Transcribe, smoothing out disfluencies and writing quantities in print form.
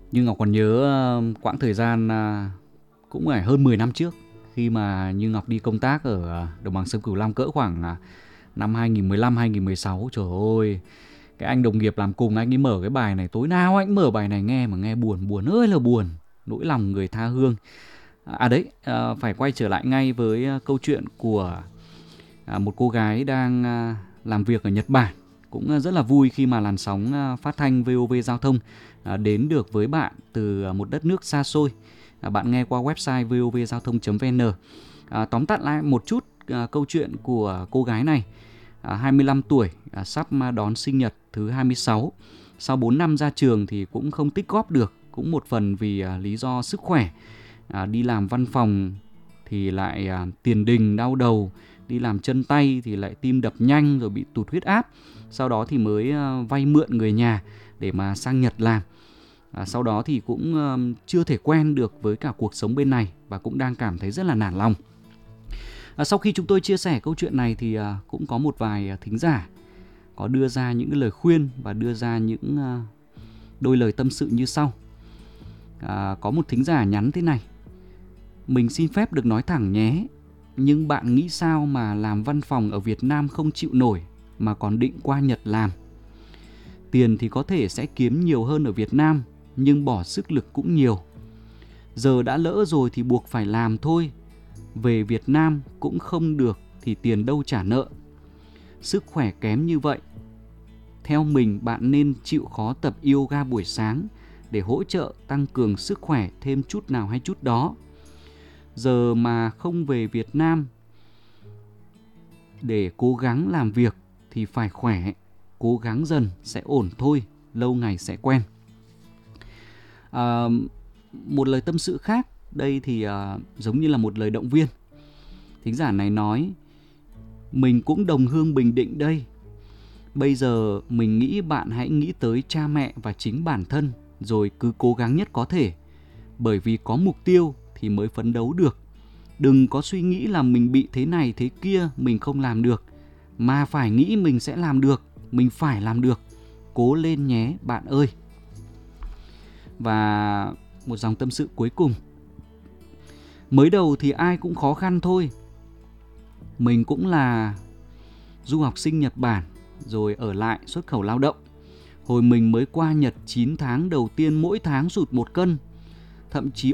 Nhưng Ngọc còn nhớ quãng thời gian cũng phải hơn 10 năm trước, khi mà Như Ngọc đi công tác ở đồng bằng sông Cửu Long cỡ khoảng năm 2015 2016. Trời ơi, cái anh đồng nghiệp làm cùng anh ấy mở cái bài này, tối nào anh mở bài này nghe mà nghe buồn, buồn ơi là buồn, nỗi lòng người tha hương. Phải quay trở lại ngay với câu chuyện của một cô gái đang làm việc ở Nhật Bản. Cũng rất là vui khi mà làn sóng phát thanh VOV Giao thông đến được với bạn từ một đất nước xa xôi. Bạn nghe qua website vovgiao thông.vn. Tóm tắt lại một chút câu chuyện của cô gái này. 25 tuổi, sắp đón sinh nhật thứ 26. Sau 4 năm ra trường thì cũng không tích góp được, cũng một phần vì lý do sức khỏe. Đi làm văn phòng thì lại tiền đình đau đầu, đi làm chân tay thì lại tim đập nhanh rồi bị tụt huyết áp. Sau đó thì mới vay mượn người nhà để mà sang Nhật làm. Sau đó thì cũng chưa thể quen được với cả cuộc sống bên này và cũng đang cảm thấy rất là nản lòng. Sau khi chúng tôi chia sẻ câu chuyện này thì cũng có một vài thính giả có đưa ra những lời khuyên và đưa ra những đôi lời tâm sự như sau. Có một thính giả nhắn thế này: mình xin phép được nói thẳng nhé, nhưng bạn nghĩ sao mà làm văn phòng ở Việt Nam không chịu nổi mà còn định qua Nhật làm? Tiền thì có thể sẽ kiếm nhiều hơn ở Việt Nam, nhưng bỏ sức lực cũng nhiều. Giờ đã lỡ rồi thì buộc phải làm thôi. Về Việt Nam cũng không được thì tiền đâu trả nợ. Sức khỏe kém như vậy, theo mình bạn nên chịu khó tập yoga buổi sáng để hỗ trợ tăng cường sức khỏe thêm chút nào hay chút đó. Giờ mà không về Việt Nam để cố gắng làm việc thì phải khỏe, cố gắng dần sẽ ổn thôi, lâu ngày sẽ quen. Một lời tâm sự khác, đây thì giống như là một lời động viên. Thính giả này nói: mình cũng đồng hương Bình Định đây. Bây giờ mình nghĩ bạn hãy nghĩ tới cha mẹ và chính bản thân, rồi cứ cố gắng nhất có thể. Bởi vì có mục tiêu thì mới phấn đấu được. Đừng có suy nghĩ là mình bị thế này thế kia mình không làm được, mà phải nghĩ mình sẽ làm được, mình phải làm được. Cố lên nhé bạn ơi. Và một dòng tâm sự cuối cùng: mới đầu thì ai cũng khó khăn thôi. Mình cũng là du học sinh Nhật Bản rồi ở lại xuất khẩu lao động. Hồi mình mới qua Nhật 9 tháng đầu tiên mỗi tháng sụt 1 cân, thậm chí